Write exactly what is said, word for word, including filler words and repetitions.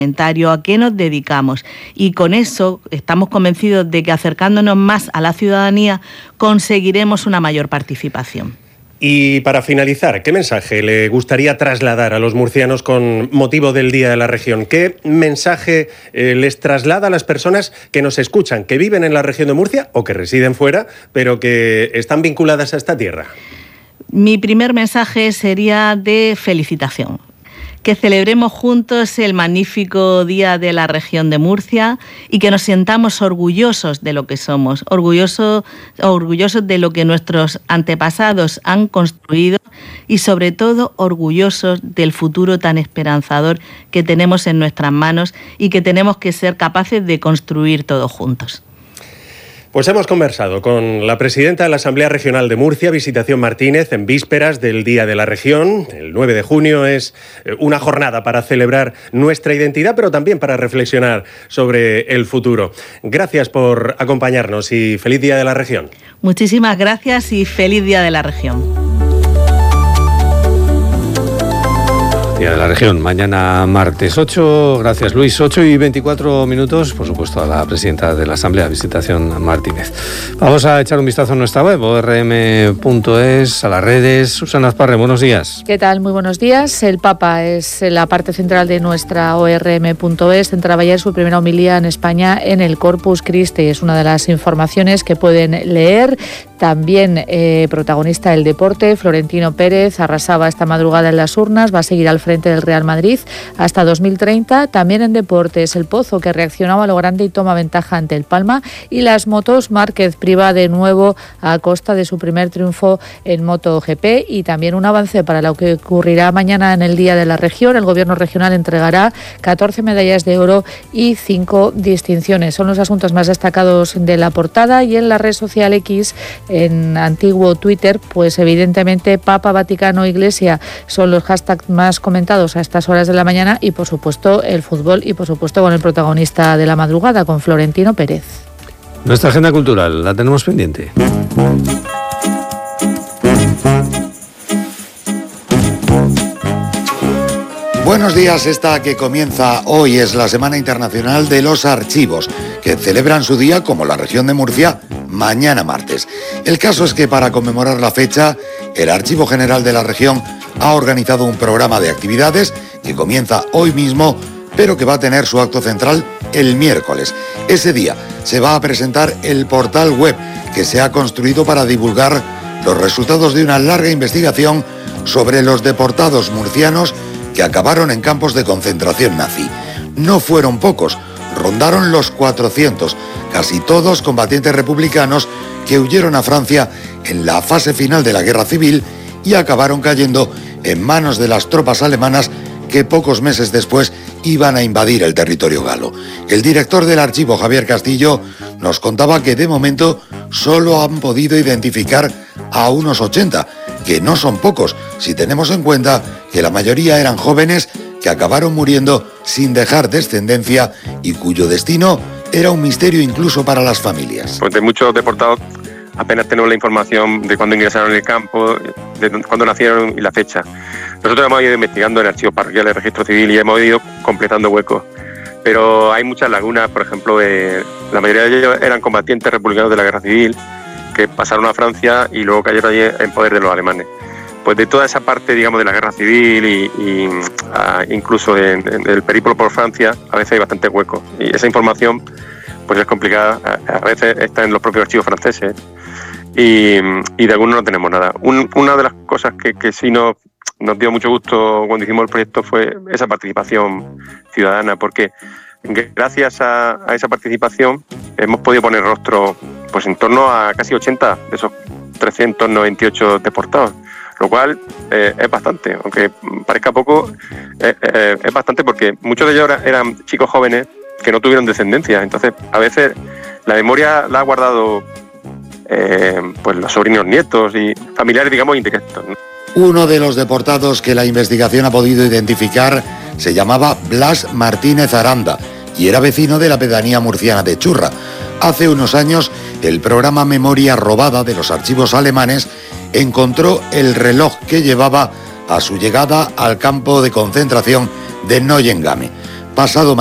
a qué nos dedicamos, y con eso estamos convencidos de que acercándonos más a la ciudadanía conseguiremos una mayor participación. Y para finalizar, ¿qué mensaje le gustaría trasladar a los murcianos con motivo del Día de la Región? ¿Qué mensaje eh, les traslada a las personas que nos escuchan, que viven en la región de Murcia o que residen fuera, pero que están vinculadas a esta tierra? Mi primer mensaje sería de felicitación. Que celebremos juntos el magnífico Día de la Región de Murcia y que nos sintamos orgullosos de lo que somos, orgullosos, orgullosos de lo que nuestros antepasados han construido y sobre todo orgullosos del futuro tan esperanzador que tenemos en nuestras manos y que tenemos que ser capaces de construir todos juntos. Pues hemos conversado con la presidenta de la Asamblea Regional de Murcia, Visitación Martínez, en vísperas del Día de la Región. El nueve de junio es una jornada para celebrar nuestra identidad, pero también para reflexionar sobre el futuro. Gracias por acompañarnos y feliz Día de la Región. Muchísimas gracias y feliz Día de la Región. Día de la Región, mañana martes ocho, gracias Luis, ocho y veinticuatro minutos, por supuesto a la presidenta de la Asamblea, Visitación Martínez. Vamos a echar un vistazo a nuestra web, o erre eme punto es, a las redes. Susana Azparre, buenos días. ¿Qué tal? Muy buenos días. El Papa es la parte central de nuestra o erre eme punto es, centraba ayer su primera homilía en España en el Corpus Christi, es una de las informaciones que pueden leer. También eh, protagonista del deporte, Florentino Pérez arrasaba esta madrugada en las urnas, va a seguir al frente del Real Madrid hasta dos mil treinta. También en deportes, el Pozo, que reaccionaba a lo grande y toma ventaja ante el Palma. Y las motos, Márquez priva de nuevo a costa de su primer triunfo en MotoGP. Y también un avance para lo que ocurrirá mañana en el Día de la Región. El Gobierno regional entregará catorce medallas de oro y cinco distinciones. Son los asuntos más destacados de la portada. Y en la red social X, en antiguo Twitter, pues evidentemente Papa, Vaticano, Iglesia son los hashtags más comentados a estas horas de la mañana y por supuesto el fútbol y por supuesto con el protagonista de la madrugada, con Florentino Pérez. Nuestra agenda cultural la tenemos pendiente. Buenos días, esta que comienza hoy es la Semana Internacional de los Archivos, que celebran su día, como la región de Murcia, mañana martes. El caso es que para conmemorar la fecha, el Archivo General de la región ha organizado un programa de actividades que comienza hoy mismo, pero que va a tener su acto central el miércoles. Ese día se va a presentar el portal web que se ha construido para divulgar los resultados de una larga investigación sobre los deportados murcianos que acabaron en campos de concentración nazi. No fueron pocos, rondaron los cuatrocientos, casi todos combatientes republicanos que huyeron a Francia en la fase final de la Guerra Civil y acabaron cayendo en manos de las tropas alemanas que pocos meses después iban a invadir el territorio galo. El director del archivo, Javier Castillo, nos contaba que de momento solo han podido identificar a unos ochenta, que no son pocos, si tenemos en cuenta que la mayoría eran jóvenes que acabaron muriendo sin dejar descendencia y cuyo destino era un misterio incluso para las familias. Pues de muchos deportados apenas tenemos la información de cuándo ingresaron en el campo, de cuándo nacieron y la fecha. Nosotros hemos ido investigando en archivos parroquiales de registro civil y hemos ido completando huecos. Pero hay muchas lagunas, por ejemplo, eh, la mayoría de ellos eran combatientes republicanos de la Guerra Civil que pasaron a Francia y luego cayeron allí en poder de los alemanes. Pues de toda esa parte, digamos, de la Guerra Civil y, y a, incluso en, en el periplo por Francia, a veces hay bastante hueco. Y esa información pues es complicada, a, a veces está en los propios archivos franceses y, y de algunos no tenemos nada. Un, una de las cosas que, que sí nos, nos dio mucho gusto cuando hicimos el proyecto fue esa participación ciudadana, porque gracias a, a esa participación hemos podido poner rostro pues en torno a casi ochenta de esos trescientos noventa y ocho deportados, lo cual eh, es bastante, aunque parezca poco, eh, eh, es bastante porque muchos de ellos eran chicos jóvenes que no tuvieron descendencia, entonces a veces la memoria la ha guardado eh, pues los sobrinos, nietos y familiares, digamos, indirectos, ¿no? Uno de los deportados que la investigación ha podido identificar se llamaba Blas Martínez Aranda y era vecino de la pedanía murciana de Churra. Hace unos años, el programa Memoria Robada de los archivos alemanes encontró el reloj que llevaba a su llegada al campo de concentración de Neuengamme. pasado